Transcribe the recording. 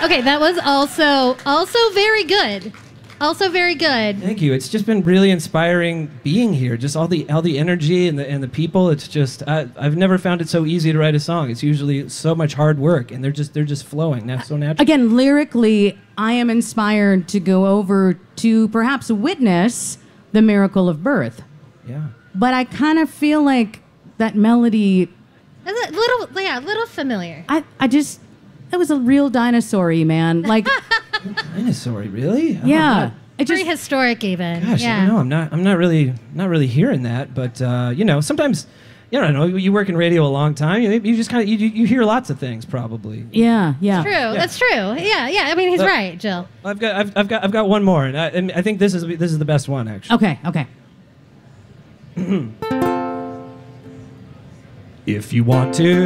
Okay, that was also very good. Also very good. Thank you. It's just been really inspiring being here. Just all the energy and the people. It's just I've never found it so easy to write a song. It's usually so much hard work, and they're just flowing. That's so natural. Again, lyrically, I am inspired to go over to perhaps witness the miracle of birth. Yeah. But I kind of feel like that melody. A little familiar. I just. It was a real dinosaur-y, man. Like. Dinosaur, really? Yeah. Prehistoric even. Gosh, yeah. I don't know. I'm not really hearing that, but sometimes, I don't know. You work in radio a long time. You just kind of you hear lots of things, probably. Yeah. True. Yeah. That's true. Yeah. I mean, he's right, Jill. I've got one more, and I think this is the best one, actually. Okay. If you want to